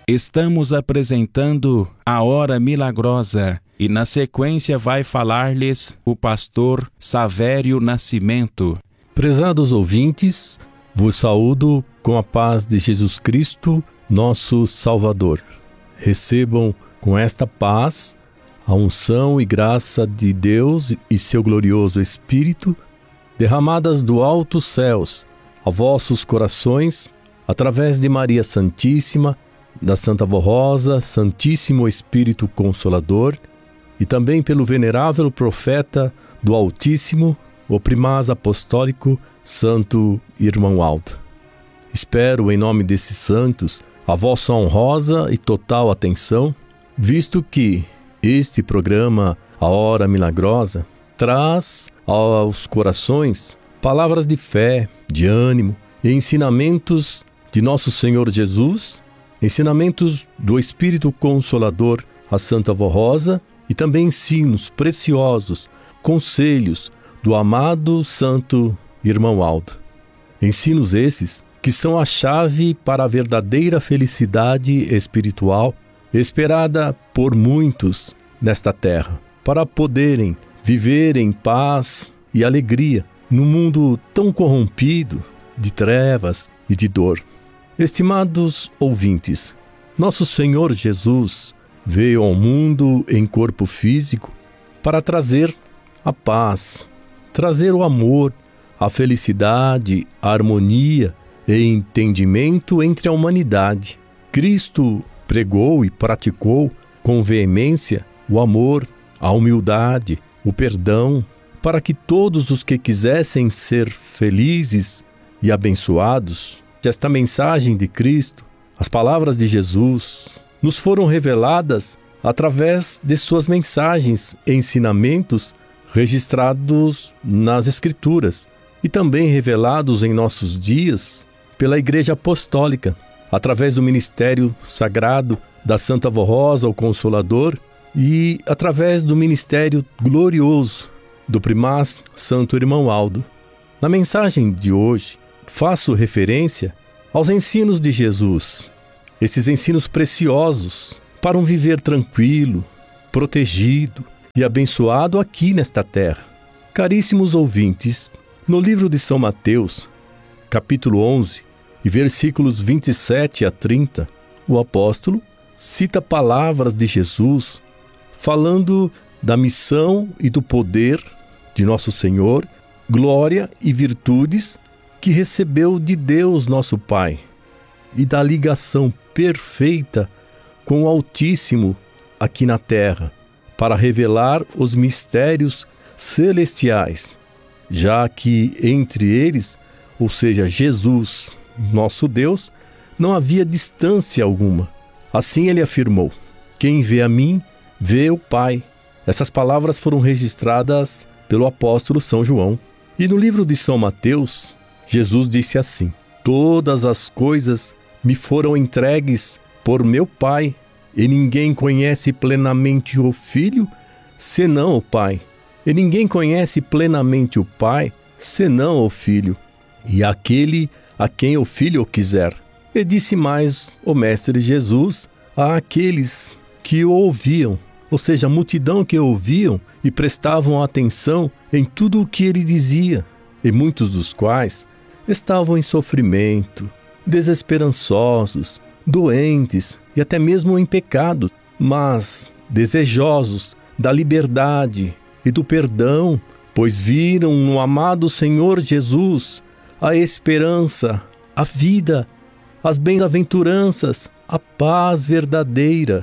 Estamos apresentando a Hora Milagrosa e na sequência vai falar-lhes o pastor Savério Nascimento. Prezados ouvintes, vos saúdo com a paz de Jesus Cristo, nosso Salvador. Recebam com esta paz a unção e graça de Deus e seu glorioso Espírito, derramadas do alto céus a vossos corações, através de Maria Santíssima, da Santa Vó Rosa, Santíssimo Espírito Consolador, e também pelo venerável profeta do Altíssimo, o primaz apostólico, Santo Irmão Aldo. Espero, em nome desses santos, a vossa honrosa e total atenção, visto que este programa, A Hora Milagrosa, traz aos corações palavras de fé, de ânimo e ensinamentos de nosso Senhor Jesus, ensinamentos do Espírito Consolador, a Santa Vó Rosa, e também ensinos preciosos, conselhos do amado Santo Irmão Aldo. Ensinos esses que são a chave para a verdadeira felicidade espiritual esperada por muitos nesta terra, para poderem viver em paz e alegria num mundo tão corrompido de trevas e de dor. Estimados ouvintes, nosso Senhor Jesus veio ao mundo em corpo físico para trazer a paz, trazer o amor, a felicidade, a harmonia e entendimento entre a humanidade. Cristo pregou e praticou com veemência o amor, a humildade, o perdão, para que todos os que quisessem ser felizes e abençoados. Esta mensagem de Cristo, as palavras de Jesus, nos foram reveladas através de suas mensagens e ensinamentos registrados nas Escrituras e também revelados em nossos dias pela Igreja Apostólica, através do ministério sagrado da Santa Vó Rosa, o Consolador, e através do ministério glorioso do primaz Santo Irmão Aldo. Na mensagem de hoje, faço referência aos ensinos de Jesus, esses ensinos preciosos para um viver tranquilo, protegido e abençoado aqui nesta terra. Caríssimos ouvintes, no livro de São Mateus, capítulo 11, e versículos 27 a 30, o apóstolo cita palavras de Jesus falando da missão e do poder de nosso Senhor, glória e virtudes que recebeu de Deus nosso Pai e da ligação perfeita com o Altíssimo aqui na terra, para revelar os mistérios celestiais, já que entre eles, ou seja, Jesus, nosso Deus, não havia distância alguma. Assim ele afirmou: quem vê a mim, vê o Pai. Essas palavras foram registradas pelo apóstolo São João. E no livro de São Mateus, Jesus disse assim: todas as coisas me foram entregues por meu Pai, e ninguém conhece plenamente o Filho, senão o Pai. E ninguém conhece plenamente o Pai, senão o Filho, e aquele a quem o Filho quiser. E disse mais o Mestre Jesus àqueles que o ouviam, ou seja, a multidão que ouviam e prestavam atenção em tudo o que ele dizia, e muitos dos quais estavam em sofrimento, desesperançosos, doentes e até mesmo em pecado, mas desejosos da liberdade e do perdão, pois viram no amado Senhor Jesus a esperança, a vida, as bem-aventuranças, a paz verdadeira.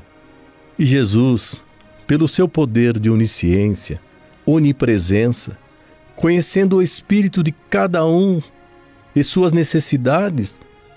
E Jesus, pelo seu poder de onisciência, onipresença, conhecendo o espírito de cada um e suas necessidades,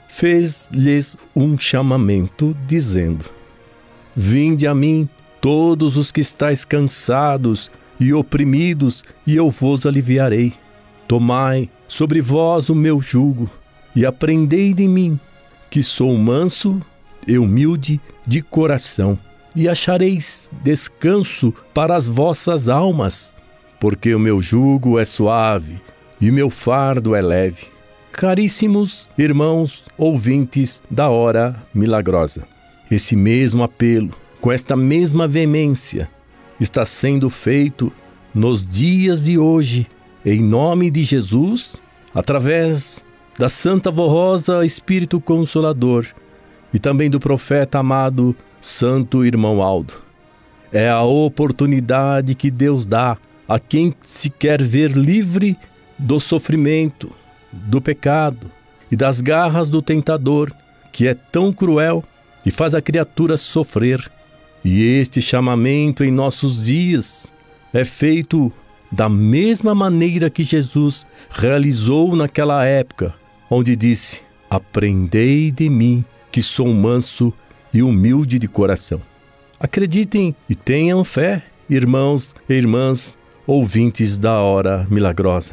fez-lhes um chamamento, dizendo: vinde a mim, todos os que estáis cansados e oprimidos, e eu vos aliviarei. Tomai sobre vós o meu jugo, e aprendei de mim, que sou manso e humilde de coração, e achareis descanso para as vossas almas, porque o meu jugo é suave e o meu fardo é leve. Caríssimos irmãos ouvintes da Hora Milagrosa, Esse mesmo apelo, com esta mesma veemência, está sendo feito nos dias de hoje, em nome de Jesus, através da Santa Vovosa Espírito Consolador e também do profeta amado Santo Irmão Aldo. É a oportunidade que Deus dá a quem se quer ver livre do sofrimento, do pecado e das garras do tentador, que é tão cruel e faz a criatura sofrer. E este chamamento em nossos dias é feito da mesma maneira que Jesus realizou naquela época, onde disse: aprendei de mim, que sou manso e humilde de coração. Acreditem e tenham fé, irmãos e irmãs, ouvintes da Hora Milagrosa.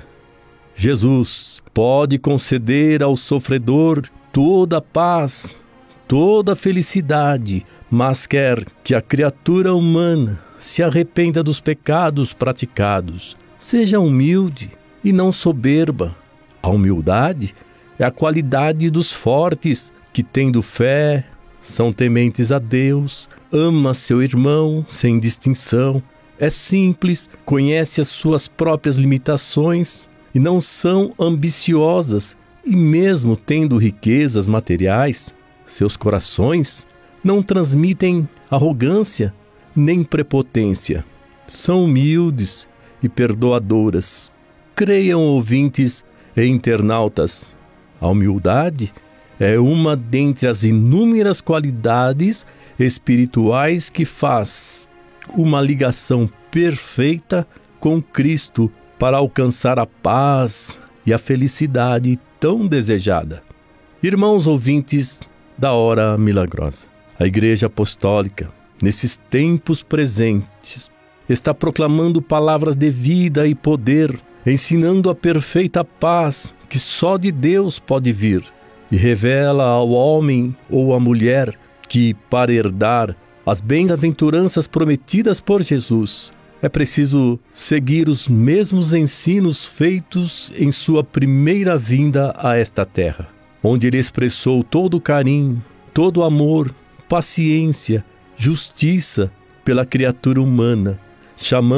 Jesus pode conceder ao sofredor toda a paz, toda a felicidade, mas quer que a criatura humana se arrependa dos pecados praticados. Seja humilde e não soberba. A humildade é a qualidade dos fortes que, tendo fé, são tementes a Deus, ama seu irmão sem distinção, é simples, conhece as suas próprias limitações e não são ambiciosas, e mesmo tendo riquezas materiais, seus corações não transmitem arrogância nem prepotência. São humildes e perdoadoras. Creiam, ouvintes e internautas, a humildade é uma dentre as inúmeras qualidades espirituais que faz uma ligação perfeita com Cristo para alcançar a paz e a felicidade tão desejada. Irmãos ouvintes da Hora Milagrosa, a Igreja Apostólica, nesses tempos presentes, está proclamando palavras de vida e poder, ensinando a perfeita paz que só de Deus pode vir, e revela ao homem ou à mulher que, para herdar as bem-aventuranças prometidas por Jesus, é preciso seguir os mesmos ensinos feitos em sua primeira vinda a esta terra, onde ele expressou todo o carinho, todo o amor, paciência, justiça pela criatura humana, chamando